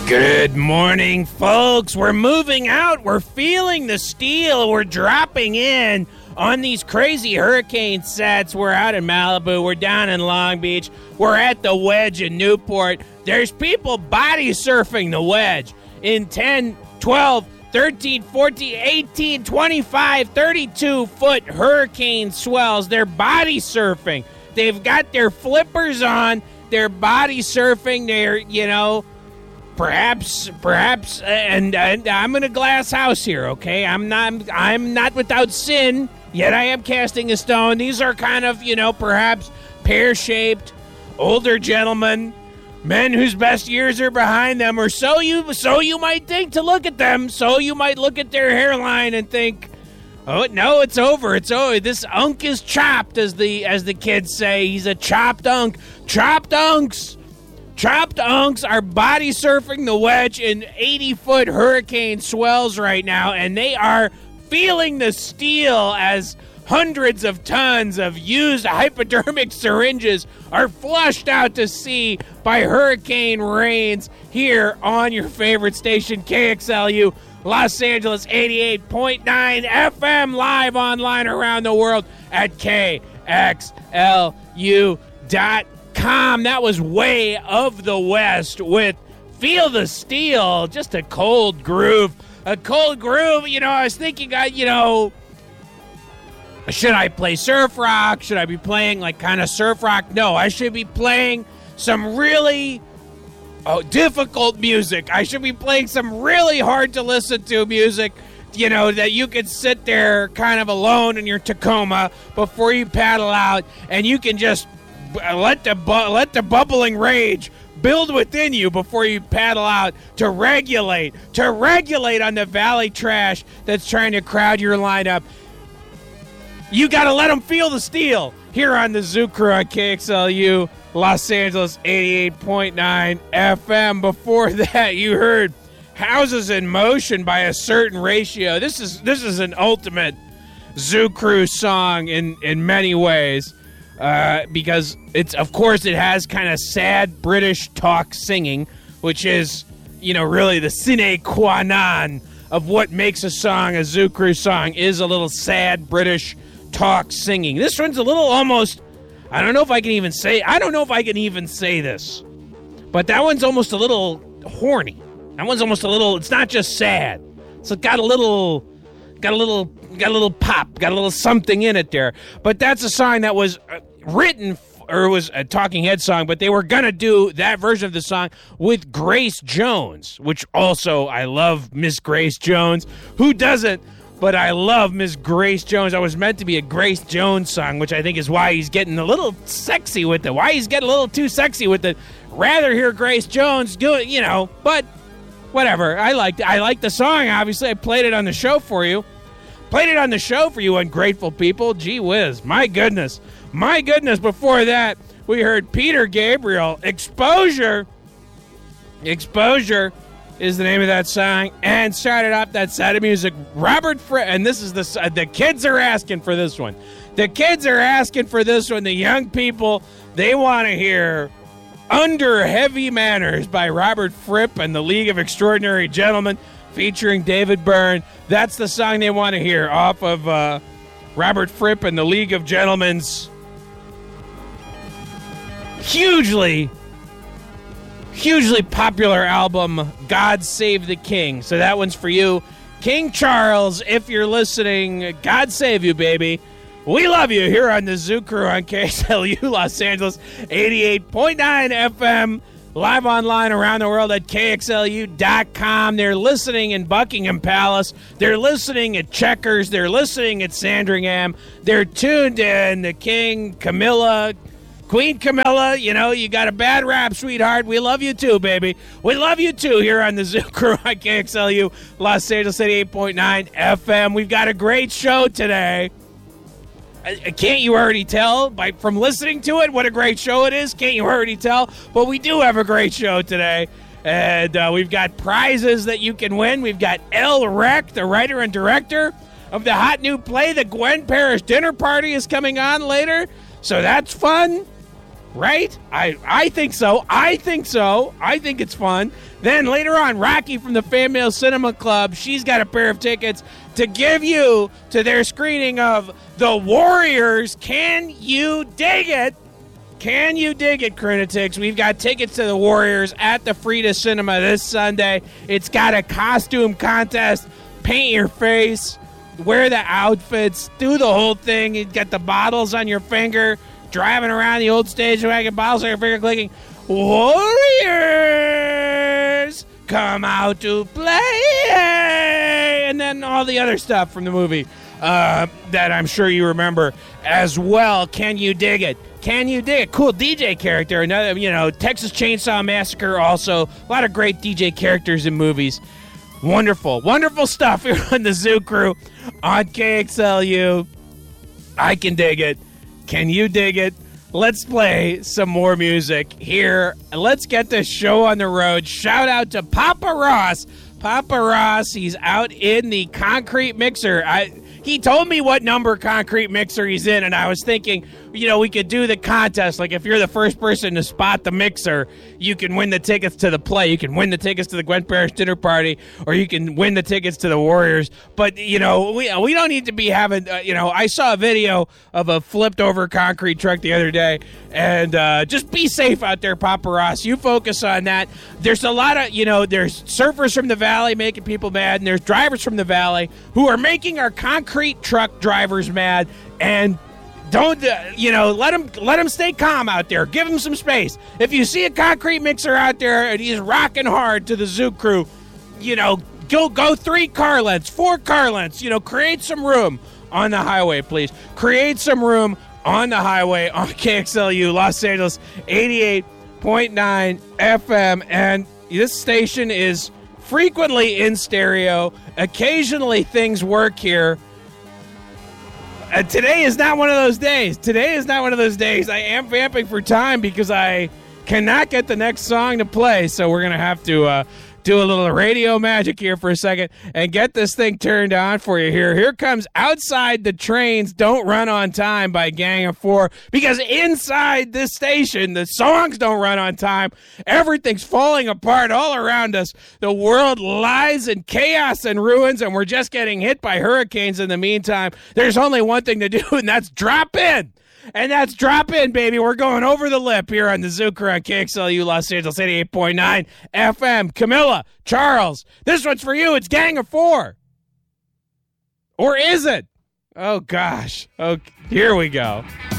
Good morning, folks. We're moving out. We're feeling the steel. We're dropping in on these crazy hurricane sets. We're out in Malibu. We're down in Long Beach. We're at the Wedge in Newport. There's people body surfing the Wedge in 10, 12, 13, 14, 18, 25, 32-foot hurricane swells. They're body surfing. They've got their flippers on. They're body surfing. They're, Perhaps, and I'm in a glass house here, okay? I'm not without sin, yet I am casting a stone. These are kind of, perhaps pear-shaped, older gentlemen, men whose best years are behind them, or so you might think to look at them. So you might look at their hairline and think, oh no, it's over. It's over. This unk is chopped, as the kids say. He's a chopped unk. Chopped unks. Chopped unks are body surfing the Wedge in 80-foot hurricane swells right now, and they are feeling the steel as hundreds of tons of used hypodermic syringes are flushed out to sea by hurricane rains here on your favorite station, KXLU, Los Angeles 88.9 FM, live online around the world at KXLU.com. That was Way of the West with Feel the Steel, just a cold groove. A cold groove, I was thinking, should I play surf rock? Should I be playing kind of surf rock? No, I should be playing some really difficult music. I should be playing some really hard to listen to music, that you could sit there kind of alone in your Tacoma before you paddle out, and you can just let the bubbling rage build within you before you paddle out to regulate on the valley trash that's trying to crowd your lineup. You got to let them feel the steel here on the Zoo Crew on KXLU, Los Angeles 88.9 FM. Before that, you heard Houses in Motion by A Certain Ratio. This is an ultimate Zoo Crew song in many ways. Because it has kind of sad British talk singing, which is, really the sine qua non of what makes a song a Zoo Crew song, is a little sad British talk singing. This one's a little almost, I don't know if I can even say this, but that one's almost a little horny. That one's almost a little, it's not just sad. It's got a little pop, got a little something in it there. But that's a song that was written, or it was a Talking Head song, but they were going to do that version of the song with Grace Jones, which also, I love Miss Grace Jones. Who doesn't? But I love Miss Grace Jones. I was meant to be a Grace Jones song, which I think is why he's getting a little sexy with it. Why he's getting a little too sexy with it. Rather hear Grace Jones do it, but whatever. I liked the song, obviously. I played it on the show for you. Ungrateful people. Gee whiz. My goodness. Before that, we heard Peter Gabriel. Exposure is the name of that song. And started off that set of music, Robert Fripp. And this is the kids are asking for this one. The young people, they want to hear Under Heavy Manners by Robert Fripp and the League of Extraordinary Gentlemen, featuring David Byrne. That's the song they want to hear off of Robert Fripp and the League of Gentlemen's hugely popular album, God Save the King. So that one's for you. King Charles, if you're listening, God save you, baby. We love you here on the Zoo Crew on KXLU Los Angeles 88.9 FM. Live online around the world at KXLU.com. They're listening in Buckingham Palace. They're listening at Checkers. They're listening at Sandringham. They're tuned in to King Camilla, Queen Camilla. You got a bad rap, sweetheart. We love you too, baby. We love you too here on the Zoo Crew on KXLU Los Angeles 88.9 FM. We've got a great show today. Can't you already tell from listening to it what a great show it is? Can't you already tell? But we do have a great show today. And we've got prizes that you can win. We've got El Rec, the writer and director of the hot new play, The Gwen Parrish Dinner Party, is coming on later. So that's fun. Right? I think so. I think it's fun. Then later on, Rocky from the Fan Mail Cinema Club, she's got a pair of tickets to give you to their screening of The Warriors. Can you dig it? Can you dig it, Crinetics? We've got tickets to The Warriors at the Frida Cinema this Sunday. It's got a costume contest. Paint your face. Wear the outfits. Do the whole thing. You got the bottles on your finger. Driving around the old stage wagon, bottles on your finger, clicking, Warriors, come out to play. And then all the other stuff from the movie that I'm sure you remember as well. Can you dig it? Can you dig it? Cool DJ character. Another, Texas Chainsaw Massacre also. A lot of great DJ characters in movies. Wonderful, wonderful stuff here on the Zoo Crew on KXLU. I can dig it. Can you dig it? Let's play some more music here. Let's get this show on the road. Shout out to Papa Ross. Papa Ross, he's out in the concrete mixer. He told me what number concrete mixer he's in, and I was thinking, we could do the contest. Like, if you're the first person to spot the mixer, you can win the tickets to the play. You can win the tickets to the Gwen Parrish dinner party, or you can win the tickets to the Warriors. But, we don't need to be having, I saw a video of a flipped-over concrete truck the other day, and just be safe out there, Papa Ross. You focus on that. There's a lot of, there's surfers from the Valley making people mad, and there's drivers from the Valley who are making our concrete truck drivers mad, and don't let them stay calm out there. Give them some space. If you see a concrete mixer out there and he's rocking hard to the Zoo Crew, go 3 car lengths, 4 car lengths. Create some room on the highway, please. Create some room on the highway on KXLU Los Angeles 88.9 FM, and this station is frequently in stereo. Occasionally things work here. Today is not one of those days. I am vamping for time because I cannot get the next song to play, so we're going to have to do a little radio magic here for a second and get this thing turned on for you here. Here comes Outside the Trains Don't Run on Time by Gang of Four, because inside this station, the songs don't run on time. Everything's falling apart all around us. The world lies in chaos and ruins, and we're just getting hit by hurricanes in the meantime. There's only one thing to do, and that's drop in. And that's drop in, baby. We're going over the lip here on the Zoo Crew on KXLU Los Angeles 88.9 FM. Camilla, Charles, this one's for you. It's Gang of Four. Or is it? Oh, gosh. Oh, here we go.